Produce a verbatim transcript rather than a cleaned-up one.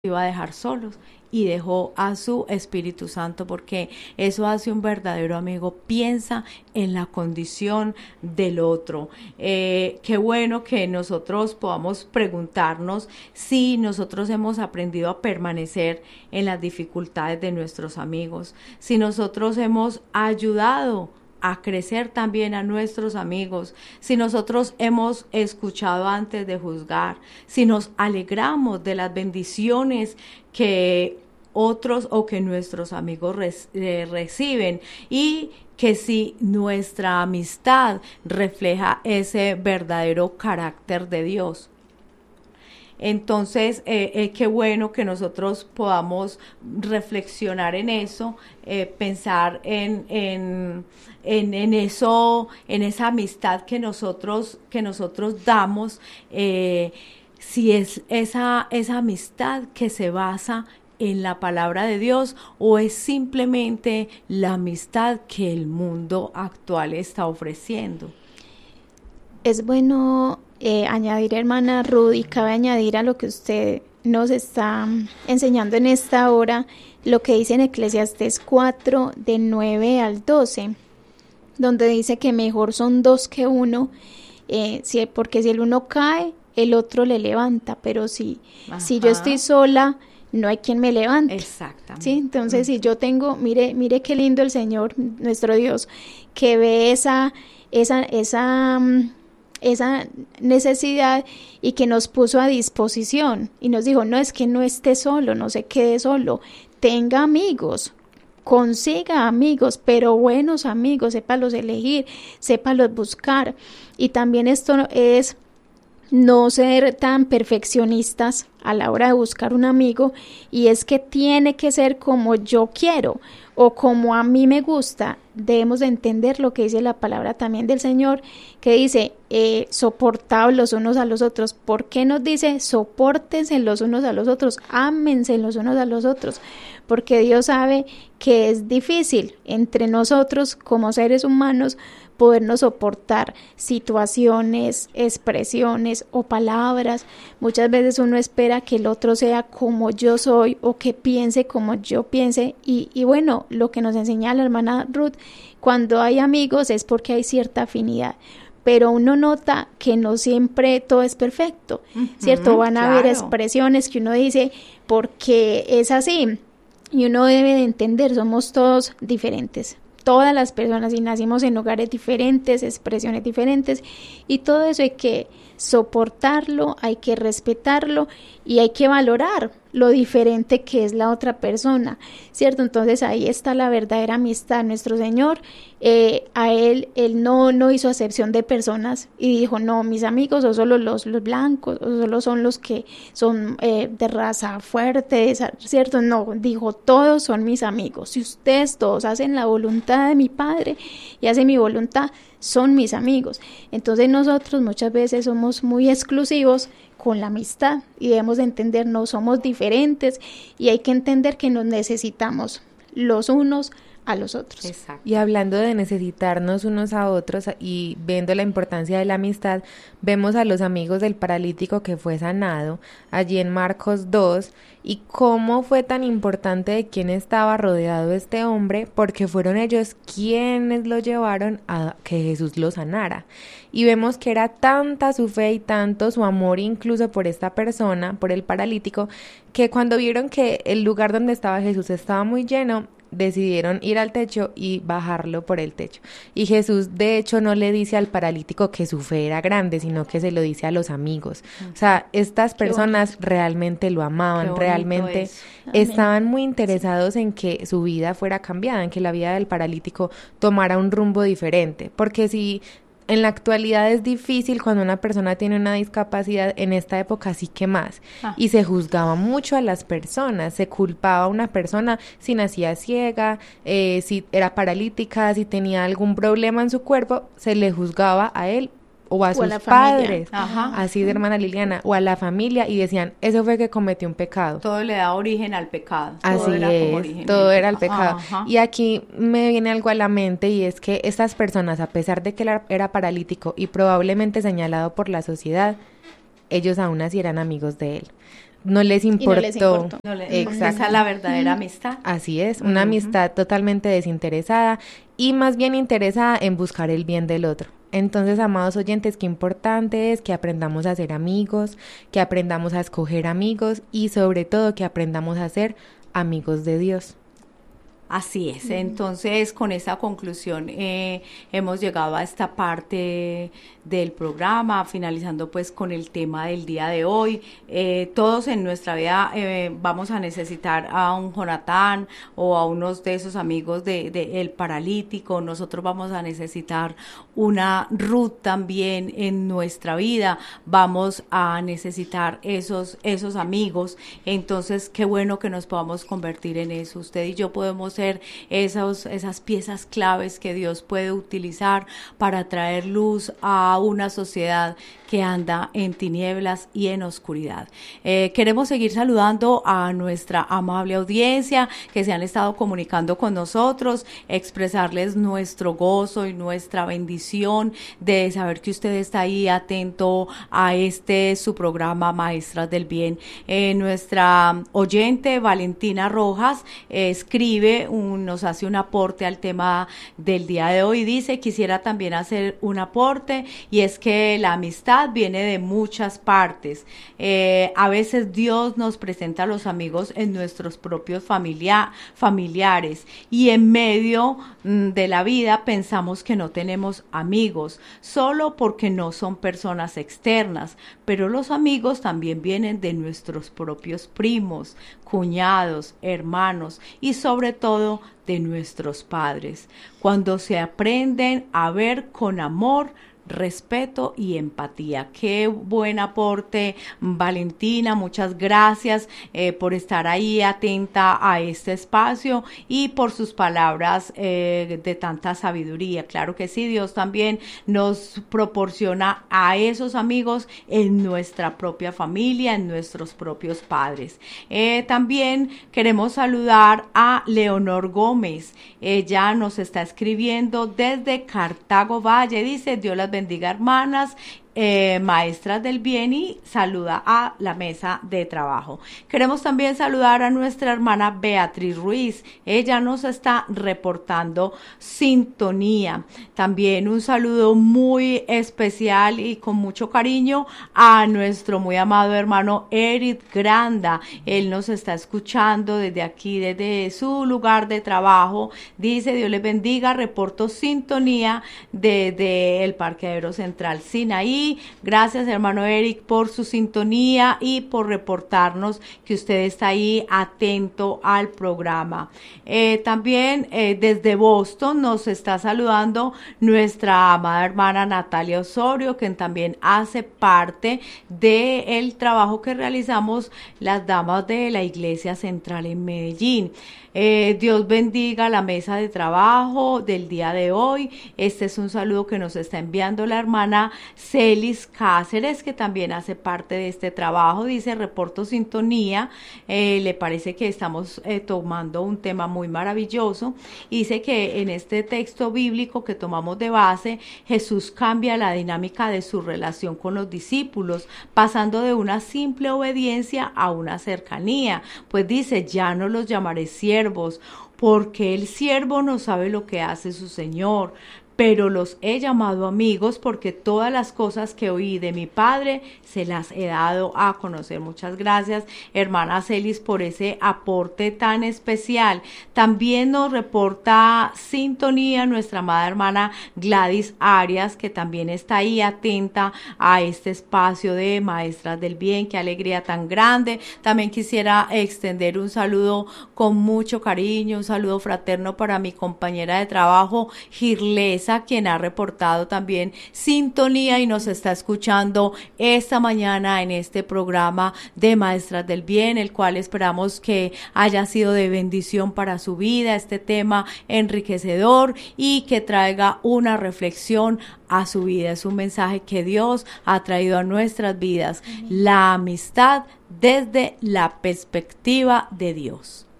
iba a dejar solos y dejó a su Espíritu Santo, porque eso hace un verdadero amigo, piensa en la condición del otro. Eh, qué bueno que nosotros podamos preguntarnos si nosotros hemos aprendido a permanecer en las dificultades de nuestros amigos, si nosotros hemos ayudado a crecer también a nuestros amigos, si nosotros hemos escuchado antes de juzgar, si nos alegramos de las bendiciones que otros o que nuestros amigos re- eh, reciben, y que si nuestra amistad refleja ese verdadero carácter de Dios. Entonces, eh, eh, qué bueno que nosotros podamos reflexionar en eso, eh, pensar en, en, en, en eso, en esa amistad que nosotros, que nosotros damos, eh, si es esa, esa amistad que se basa en la palabra de Dios o es simplemente la amistad que el mundo actual está ofreciendo. Es bueno eh, añadir, hermana Ruth, y cabe añadir a lo que usted nos está enseñando en esta hora, lo que dice en Eclesiastés cuatro, de nueve al doce, donde dice que mejor son dos que uno, eh, si, porque si el uno cae, el otro le levanta, pero si, si yo estoy sola, no hay quien me levante. Exactamente. ¿Sí? Entonces, uh-huh. si yo tengo, mire, mire qué lindo el Señor, nuestro Dios, que ve esa, esa, esa, esa necesidad y que nos puso a disposición y nos dijo, no, es que no esté solo, no se quede solo, tenga amigos, consiga amigos, pero buenos amigos, sépalos elegir, sépalos buscar. Y también esto es no ser tan perfeccionistas a la hora de buscar un amigo, y es que tiene que ser como yo quiero o como a mí me gusta. Debemos de entender lo que dice la palabra también del Señor, que dice, eh, soportaos los unos a los otros. ¿Por qué nos dice sopórtense los unos a los otros? Ámense los unos a los otros, porque Dios sabe que es difícil entre nosotros como seres humanos podernos soportar situaciones, expresiones o palabras. Muchas veces uno espera que el otro sea como yo soy o que piense como yo piense, y, y bueno, lo que nos enseña la hermana Ruth, cuando hay amigos es porque hay cierta afinidad, pero uno nota que no siempre todo es perfecto, uh-huh, ¿cierto? Van a claro. haber expresiones que uno dice porque es así, y uno debe de entender, somos todos diferentes. Todas las personas, y nacimos en hogares diferentes, expresiones diferentes, y todo eso hay que soportarlo, hay que respetarlo y hay que valorar lo diferente que es la otra persona, ¿cierto? Entonces ahí está la verdadera amistad. Nuestro Señor, eh, a él, él no, no hizo acepción de personas y dijo, no, mis amigos son solo los, los blancos, o solo son los que son eh, de raza fuerte, ¿cierto? No, dijo, todos son mis amigos. Si ustedes todos hacen la voluntad de mi Padre y hacen mi voluntad, son mis amigos. Entonces nosotros muchas veces somos muy exclusivos con la amistad y debemos de entender, no somos diferentes y hay que entender que nos necesitamos los unos a los otros. Exacto. Y hablando de necesitarnos unos a otros y viendo la importancia de la amistad, vemos a los amigos del paralítico que fue sanado allí en Marcos dos, y cómo fue tan importante de quién estaba rodeado este hombre, porque fueron ellos quienes lo llevaron a que Jesús lo sanara. Y vemos que era tanta su fe y tanto su amor incluso por esta persona, por el paralítico, que cuando vieron que el lugar donde estaba Jesús estaba muy lleno, decidieron ir al techo y bajarlo por el techo. Y Jesús de hecho no le dice al paralítico que su fe era grande, sino que se lo dice a los amigos. O sea, estas personas realmente lo amaban, realmente estaban muy interesados en que su vida fuera cambiada, en que la vida del paralítico tomara un rumbo diferente, porque si en la actualidad es difícil cuando una persona tiene una discapacidad, en esta época sí que más. Ah. Y se juzgaba mucho a las personas, se culpaba a una persona si nacía ciega, eh, si era paralítica, si tenía algún problema en su cuerpo, se le juzgaba a él o a o sus a padres, Ajá. así de hermana Liliana, o a la familia, y decían, eso fue que cometió un pecado. Todo le da origen al pecado. Así todo era es, como origen todo era el pecado. Ajá. Y aquí me viene algo a la mente, y es que estas personas, a pesar de que él era paralítico y probablemente señalado por la sociedad, ellos aún así eran amigos de él. no les importó. no les importó. No le, Exacto. Esa es la verdadera amistad. Así es, una uh-huh. amistad totalmente desinteresada y más bien interesada en buscar el bien del otro. Entonces, amados oyentes, qué importante es que aprendamos a ser amigos, que aprendamos a escoger amigos y sobre todo que aprendamos a ser amigos de Dios. Así es, entonces con esta conclusión eh, hemos llegado a esta parte del programa, finalizando pues con el tema del día de hoy. Eh, todos en nuestra vida eh, vamos a necesitar a un Jonatán o a unos de esos amigos de, de el paralítico. Nosotros vamos a necesitar una Ruth también en nuestra vida, vamos a necesitar esos, esos amigos. Entonces qué bueno que nos podamos convertir en eso. Usted y yo podemos ser esos, esas piezas claves que Dios puede utilizar para traer luz a una sociedad que anda en tinieblas y en oscuridad. Eh, queremos seguir saludando a nuestra amable audiencia que se han estado comunicando con nosotros, expresarles nuestro gozo y nuestra bendición de saber que usted está ahí atento a este su programa Maestras del Bien. Eh, nuestra oyente Valentina Rojas eh, escribe, un, nos hace un aporte al tema del día de hoy. Dice, quisiera también hacer un aporte y es que la amistad viene de muchas partes. Eh, a veces Dios nos presenta a los amigos en nuestros propios familia, familiares y en medio mm, de la vida pensamos que no tenemos amigos solo porque no son personas externas, pero los amigos también vienen de nuestros propios primos, cuñados, hermanos y sobre todo de nuestros padres. Cuando se aprenden a ver con amor, respeto y empatía. Qué buen aporte, Valentina, muchas gracias eh, por estar ahí atenta a este espacio y por sus palabras eh, de tanta sabiduría. Claro que sí, Dios también nos proporciona a esos amigos en nuestra propia familia, en nuestros propios padres. Eh, también queremos saludar a Leonor Gómez. Ella nos está escribiendo desde Cartago Valle. Dice, Dios las bendiga, hermanas, eh, maestras del bien, y saluda a la mesa de trabajo. Queremos también saludar a nuestra hermana Beatriz Ruiz. Ella nos está reportando sintonía. También un saludo muy especial y con mucho cariño a nuestro muy amado hermano Eric Granda. Él nos está escuchando desde aquí, desde su lugar de trabajo. Dice, Dios les bendiga, reporto sintonía desde el parqueadero central Sinaí. Gracias, hermano Eric, por su sintonía y por reportarnos que usted está ahí atento al programa. Eh, también eh, desde Boston nos está saludando nuestra amada hermana Natalia Osorio, que también hace parte del trabajo que realizamos las damas de la Iglesia Central en Medellín. Eh, Dios bendiga la mesa de trabajo del día de hoy. Este es un saludo que nos está enviando la hermana Celis Cáceres, que también hace parte de este trabajo. Dice, reporto sintonía. Eh, le parece que estamos eh, tomando un tema muy maravilloso. Dice que en este texto bíblico que tomamos de base, Jesús cambia la dinámica de su relación con los discípulos, pasando de una simple obediencia a una cercanía. Pues dice, ya no los llamaré siervos, porque el siervo no sabe lo que hace su señor, pero los he llamado amigos porque todas las cosas que oí de mi Padre se las he dado a conocer. Muchas gracias, hermana Celis, por ese aporte tan especial. También nos reporta sintonía nuestra amada hermana Gladys Arias, que también está ahí atenta a este espacio de Maestras del Bien. Qué alegría tan grande. También quisiera extender un saludo con mucho cariño, un saludo fraterno para mi compañera de trabajo, Girlesa, quien ha reportado también sintonía y nos está escuchando esta mañana en este programa de Maestras del Bien, el cual esperamos que haya sido de bendición para su vida, este tema enriquecedor y que traiga una reflexión a su vida. Es un mensaje que Dios ha traído a nuestras vidas, la amistad desde la perspectiva de Dios.